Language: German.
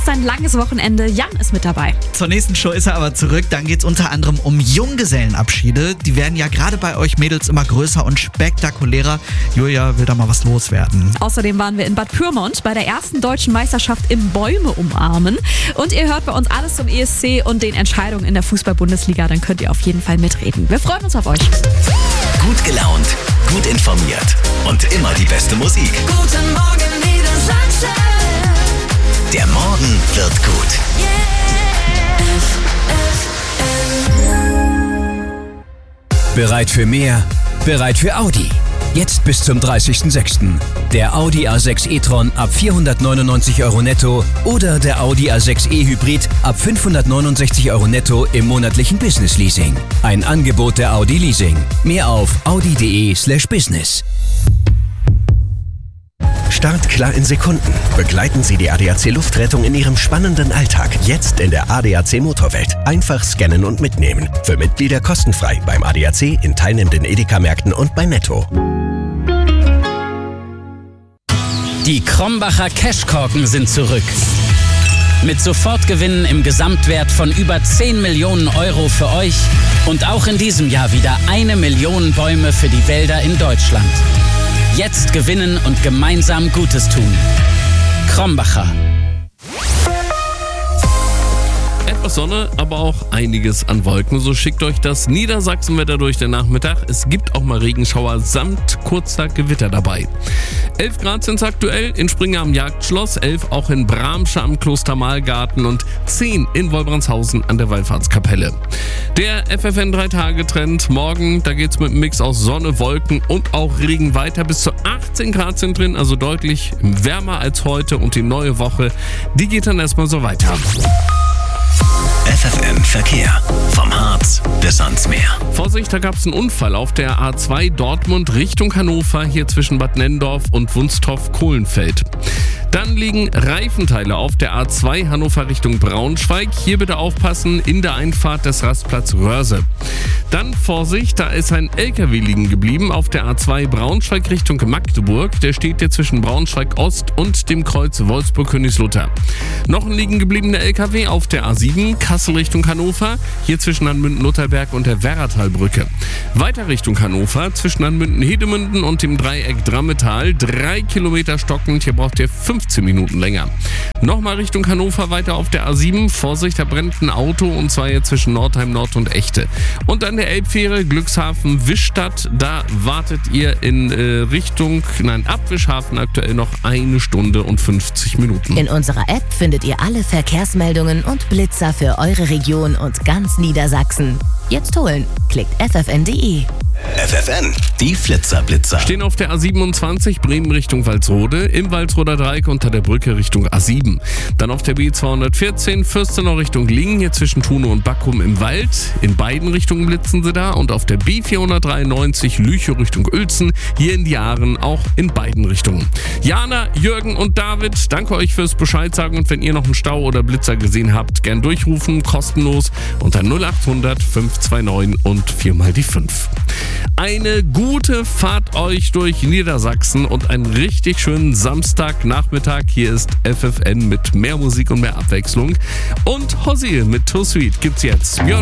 genießt sein langes Wochenende. Jan ist mit dabei. Zur nächsten Show ist er aber zurück. Dann geht's unter anderem um Junggesellenabschiede. Die werden ja gerade bei euch Mädels immer größer und spektakulärer. Julia will da mal was loswerden. Außerdem waren wir in Bad Pyrmont bei der ersten deutschen Meisterschaft im Bäume umarmen. Und ihr hört bei uns alles zum ESC und den Entscheidungen in der Fußball-Bundesliga. Dann könnt ihr auf jeden Fall mitreden. Wir freuen uns auf euch. Gut gelaunt, gut informiert und immer die beste Musik. Guten Morgen Niedersachsen. Der Morgen wird gut. Bereit für mehr? Bereit für Audi. Jetzt bis zum 30.06. Der Audi A6 e-tron ab 499 € netto oder der Audi A6 e-Hybrid ab 569 € netto im monatlichen Business-Leasing. Ein Angebot der Audi Leasing. Mehr auf audi.de/business. Start klar in Sekunden. Begleiten Sie die ADAC Luftrettung in Ihrem spannenden Alltag. Jetzt in der ADAC Motorwelt. Einfach scannen und mitnehmen. Für Mitglieder kostenfrei beim ADAC, in teilnehmenden Edeka-Märkten und bei Netto. Die Krombacher Cashkorken sind zurück. Mit Sofortgewinnen im Gesamtwert von über 10 Millionen € für euch und auch in diesem Jahr wieder 1 Million Bäume für die Wälder in Deutschland. Jetzt gewinnen und gemeinsam Gutes tun. Krombacher. Etwas Sonne, aber auch einiges an Wolken. So schickt euch das Niedersachsenwetter durch den Nachmittag. Es gibt auch mal Regenschauer samt kurzer Gewitter dabei. 11 Grad sind es aktuell in Springer am Jagdschloss, 11 auch in Bramsche am Klostermalgarten und 10 in Wolbranshausen an der Wallfahrtskapelle. Der FFN 3-Tage-Trend. Morgen, da geht's mit einem Mix aus Sonne, Wolken und auch Regen weiter. Bis zu 18 Grad sind drin, also deutlich wärmer als heute. Und die neue Woche, die geht dann erstmal so weiter. FFN Verkehr. Vom Harz bis ans Meer. Vorsicht, da gab es einen Unfall auf der A2 Dortmund Richtung Hannover, hier zwischen Bad Nenndorf und Wunstorf-Kohlenfeld. Dann liegen Reifenteile auf der A2 Hannover Richtung Braunschweig. Hier bitte aufpassen, in der Einfahrt des Rastplatz Röhrse. Dann Vorsicht, da ist ein LKW liegen geblieben auf der A2 Braunschweig Richtung Magdeburg. Der steht hier zwischen Braunschweig Ost und dem Kreuz Wolfsburg-Königslutter. Noch ein liegen gebliebener LKW auf der A7 Kassel Richtung Hannover, hier zwischen Anmünden-Lutherberg und der Werratalbrücke. Weiter Richtung Hannover, zwischen Anmünden-Hedemünden und dem Dreieck Drammetal, 3 Kilometer stockend, hier braucht ihr 15 Minuten länger. Nochmal Richtung Hannover weiter auf der A7, Vorsicht, da brennt ein Auto und zwar jetzt zwischen Nordheim Nord und Echte. Und an der Elbfähre Glückshafen Wischstadt, da wartet ihr in ab Wischhafen aktuell noch 1 Stunde und 50 Minuten. In unserer App findet ihr alle Verkehrsmeldungen und Blitzer für eure Region und ganz Niedersachsen. Jetzt holen. Klickt ffn.de. FFN, die Flitzer-Blitzer. Stehen auf der A27 Bremen Richtung Walsrode, im Walsroder Dreieck unter der Brücke Richtung A7. Dann auf der B214 Fürstenau Richtung Lingen, hier zwischen Thuno und Backum im Wald. In beiden Richtungen blitzen sie da. Und auf der B493 Lüchow Richtung Uelzen, hier in die Aaren, auch in beiden Richtungen. Jana, Jürgen und David, danke euch fürs Bescheid sagen. Und wenn ihr noch einen Stau oder Blitzer gesehen habt, gern durchrufen, kostenlos unter 0800 529 und 4 mal die 5. Eine gute Fahrt euch durch Niedersachsen und einen richtig schönen Samstagnachmittag. Hier ist FFN mit mehr Musik und mehr Abwechslung. Und Hossie mit Too Sweet gibt's jetzt. Björn